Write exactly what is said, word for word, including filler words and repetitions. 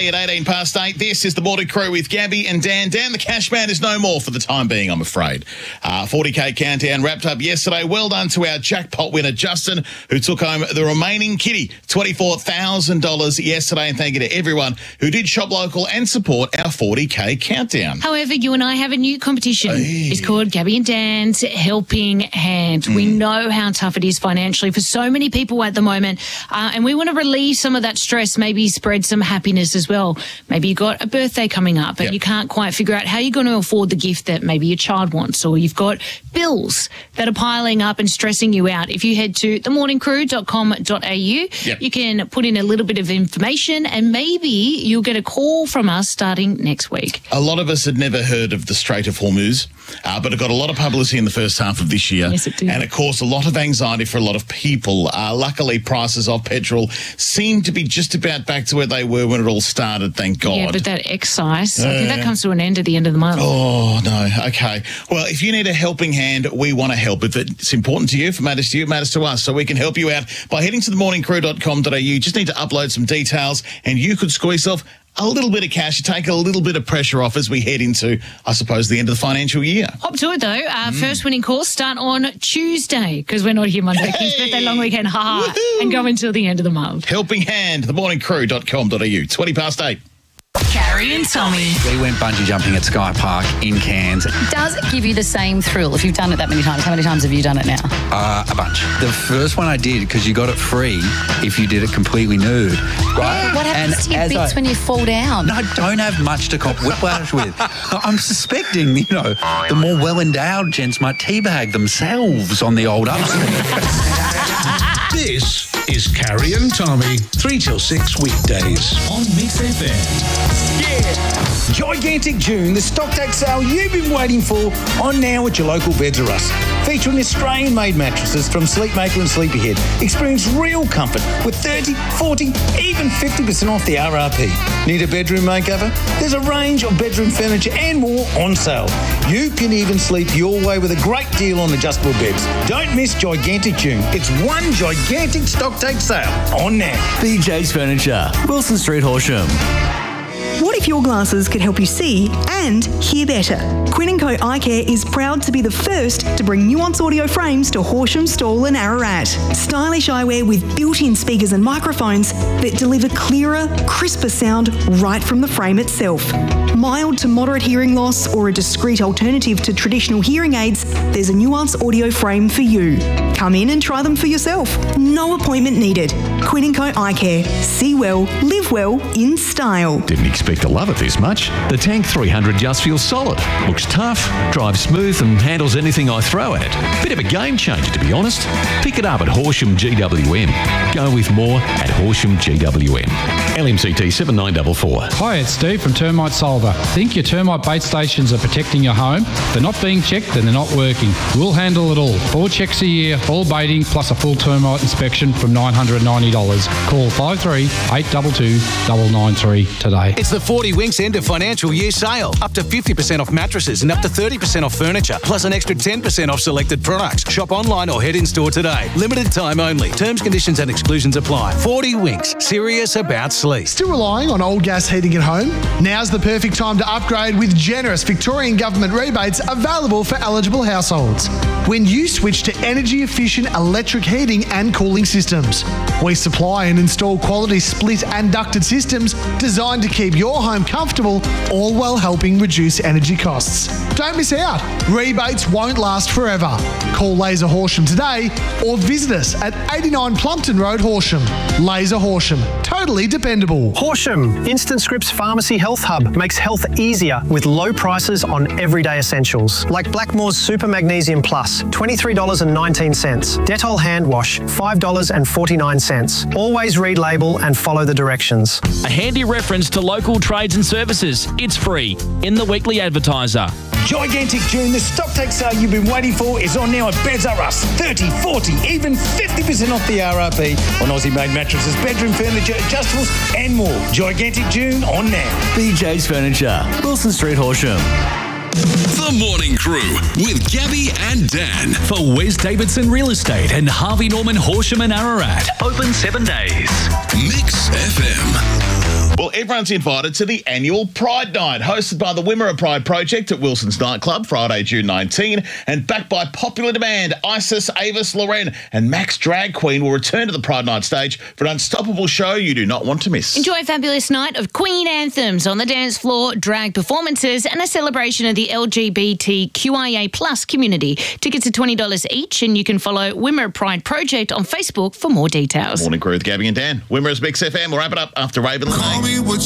at eighteen past eight. This is the Morning Crew with Gabby and Dan. Dan, the cash man, is no more for the time being, I'm afraid. Uh, forty K countdown wrapped up yesterday. Well done to our jackpot winner, Justin, who took home the remaining kitty, twenty-four thousand dollars yesterday. And thank you to everyone who did shop local and support our forty K countdown. However, you and I have a new competition. Hey. It's called Gabby and Dan's Helping Hand. Mm. We know how tough it is financially for so many people at the moment, uh, and we want to relieve some of that stress, maybe spread some happiness as well. Maybe you've got a birthday coming up and yep. you can't quite figure out how you're going to afford the gift that maybe your child wants, or you've got bills that are piling up and stressing you out. If you head to the morning crew dot com dot a u, yep. you can put in a little bit of information and maybe you'll get a call from us starting next week. A lot of us had never heard of the Strait of Hormuz, uh, but it got a lot of publicity in the first half of this year. Yes, it did. And it caused a lot of anxiety for a lot of people. Uh, luckily, prices of petrol seem to be just about back to where they were when it all started, thank God. Yeah, but that excise, uh, I think that comes to an end at the end of the month. Oh, no. Okay. Well, if you need a helping hand, we want to help. If it's important to you, if it matters to you, it matters to us. So we can help you out by heading to the morning crew dot com dot a u. Just need to upload some details and you could score yourself a little bit of cash, take a little bit of pressure off as we head into, I suppose, the end of the financial year. Hop to it, though. Uh, mm. First winning calls start on Tuesday, because we're not here Monday. Hey. King's birthday long weekend, ha ha, and go until the end of the month. Helping hand, the morning crew dot com dot a u. twenty past eight. Carrie and Tommy. We went bungee jumping at Sky Park in Cairns. Does it give you the same thrill if you've done it that many times? How many times have you done it now? Uh, a bunch. The first one I did, because you got it free if you did it completely nude. Right? Yeah, what happens and to your bits I, when you fall down? I don't have much to cop whiplash with. I'm suspecting, you know, the more well-endowed gents might teabag themselves on the old upswing. This is Carrie and Tommy, three till six weekdays on Mix F M. Yeah! Gigantic June, the stock take sale you've been waiting for, on now at your local Beds R Us. Featuring Australian-made mattresses from Sleepmaker and Sleepyhead. Experience real comfort with thirty, forty, even fifty percent off the R R P. Need a bedroom makeover? There's a range of bedroom furniture and more on sale. You can even sleep your way with a great deal on adjustable beds. Don't miss Gigantic June. It's one gigantic stock take sale on now. B J's Furniture, Wilson Street, Horsham. What if your glasses could help you see and hear better? Quinn and Co Eye Care is proud to be the first to bring Nuance audio frames to Horsham, Stawell and Ararat. Stylish eyewear with built-in speakers and microphones that deliver clearer, crisper sound right from the frame itself. Mild to moderate hearing loss or a discreet alternative to traditional hearing aids, there's a Nuance audio frame for you. Come in and try them for yourself. No appointment needed. Quinn and Co Eye Care. See well, live well, in style. Didn't expect to love it this much. The Tank three hundred just feels solid. Looks tough, drives smooth and handles anything I throw at it. Bit of a game changer, to be honest. Pick it up at Horsham G W M. Go with more at Horsham G W M. L M C T seven nine four four. Hi, it's Steve from Termite Solver. Think your termite bait stations are protecting your home? If they're not being checked, then they're not working. We'll handle it all. Four checks a year, all baiting, plus a full termite inspection from nine hundred ninety dollars. Call five three eight two two nine nine three today. It's the forty Winks end of financial year sale. Up to fifty percent off mattresses and up to thirty percent off furniture, plus an extra ten percent off selected products. Shop online or head in store today. Limited time only. Terms, conditions and exclusions apply. forty Winks. Serious about sleep. Still relying on old gas heating at home? Now's the perfect time to upgrade with generous Victorian government rebates available for eligible households. When you switch to energy-efficient electric heating and cooling systems, we supply and install quality split and ducted systems designed to keep your home comfortable, all while helping reduce energy costs. Don't miss out. Rebates won't last forever. Call Laser Horsham today or visit us at eighty-nine Plumpton Road, Horsham. Laser Horsham. Totally dependable. Horsham, Instant Scripts Pharmacy Health Hub makes health easier with low prices on everyday essentials. Like Blackmore's Super Magnesium Plus, twenty-three dollars and nineteen cents. Dettol Hand Wash, five dollars and forty-nine cents. Always read label and follow the directions. A handy reference to local trades and services. It's free in the Weekly Advertiser. Gigantic June, the stock take sale you've been waiting for is on now at Beds R Us. thirty, forty, even fifty percent off the R R P on Aussie-made mattresses, bedroom furniture, adjustables and more. Gigantic June on now. B J's Furniture, Wilson Street, Horsham. The Morning Crew with Gabby and Dan for Wes Davidson Real Estate and Harvey Norman Horsham and Ararat. Open seven days. Mix F M. Well, everyone's invited to the annual Pride Night, hosted by the Wimmera Pride Project at Wilson's Nightclub, Friday, June nineteenth, and backed by popular demand. Isis, Avis, Loren and Max Drag Queen will return to the Pride Night stage for an unstoppable show you do not want to miss. Enjoy a fabulous night of Queen anthems on the dance floor, drag performances and a celebration of the L G B T Q I A plus community. Tickets are twenty dollars each, and you can follow Wimmera Pride Project on Facebook for more details. Morning Crew with Gabby and Dan. Wimmera's Mix F M. We'll wrap it up after Raven. Call me what